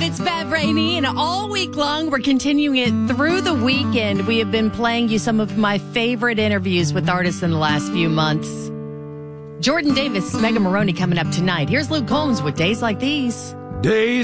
It's Bev Rainey, and all week long, we're continuing it through the weekend. We have been playing you some of my favorite interviews with artists in the last few months. Jordan Davis, Megan Maroney coming up tonight. Here's Luke Combs with Days Like These. Days